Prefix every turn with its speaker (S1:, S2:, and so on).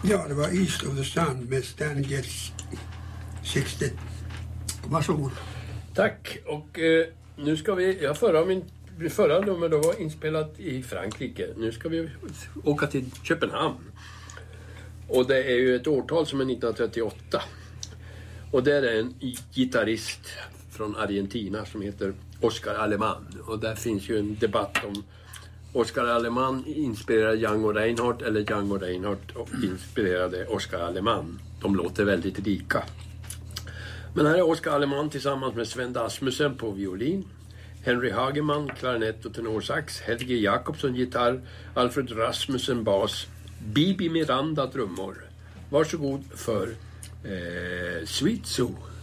S1: Ja, det var East of the Sun med Stan Getz 60. Varsågod.
S2: Tack, och nu ska vi, förra nummer då var inspelat i Frankrike. Nu ska vi åka till Köpenhamn. Och det är ju ett årtal som är 1938. Och där är en gitarrist från Argentina som heter Oscar Aleman. Och där finns ju en debatt om Oscar Aleman inspirerade Django Reinhardt eller Django Reinhardt inspirerade Oscar Aleman. De låter väldigt lika. Men här är Oscar Aleman tillsammans med Sven Asmussen på violin, Henry Hageman klarinett och tenorsax, Helge Jakobsson gitarr, Alfred Rasmussen bas, Bibi Miranda trummor. Varsågod för Sweet Zoo.